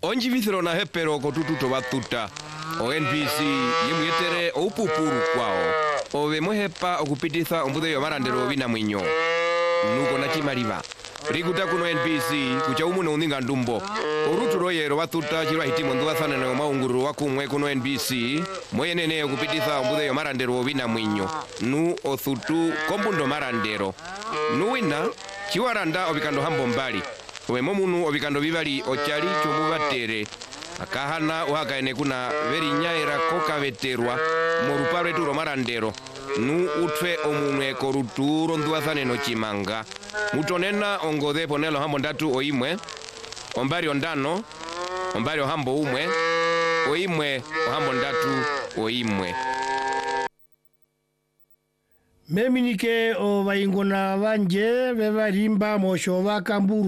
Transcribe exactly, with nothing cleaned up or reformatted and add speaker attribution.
Speaker 1: onji vithiro na hepero kotutu to batuta o N B C yimwetere opupuru kwao ove mohepa okupititha ombude yo marandero bina mwinyo nuko na chimaliva rikuta kuno N B C kucha umu neundinga ndumbo orutu royero batuta chirwa hitimo nduwathana na maunguru wakumwe kuno N B C moyenene okupititha ombude yo marandero bina mwinyo nu othutu kombundo marandero nuwina chiwaranda obikando hambo mbali owe momunu obikando bibali ochali chomubatere akahana uhakaene kuna veri nyaira koka veterwa moruparo eturo marandero nu utwe omunwe koruturo nduwathane no chimanga mutonena ongode ponelo hambo ndatu oimwe ombari ondano ombari ohambo umwe oimwe ohambo ndatu oimwe
Speaker 2: meminike o vaingona vanje vevarimba mosho vakamburu